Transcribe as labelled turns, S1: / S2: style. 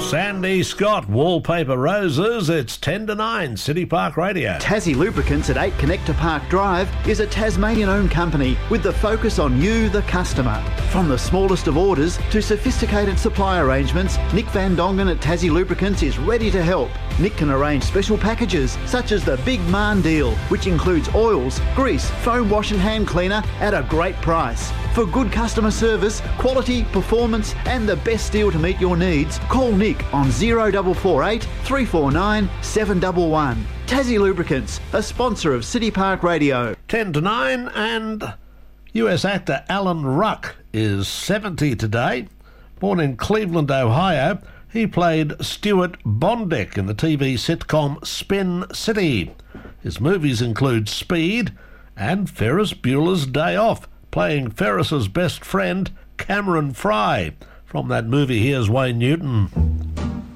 S1: Sandy Scott, Wallpaper Roses. It's 10 to 9, City Park Radio.
S2: Tassie Lubricants at 8 Connector Park Drive is a Tasmanian-owned company with the focus on you, the customer. From the smallest of orders to sophisticated supply arrangements, Nick Van Dongen at Tassie Lubricants is ready to help. Nick can arrange special packages such as the Big Man deal, which includes oils, grease, foam wash and hand cleaner at a great price. For good customer service, quality, performance and the best deal to meet your needs, call Nick on 0448 349 711. Tassie Lubricants, a sponsor of City Park Radio.
S1: 10 to 9, and US actor Alan Ruck is 70 today. Born in Cleveland, Ohio, he played Stuart Bondick in the TV sitcom Spin City. His movies include Speed and Ferris Bueller's Day Off, playing Ferris's best friend, Cameron Fry. From that movie, here's Wayne Newton.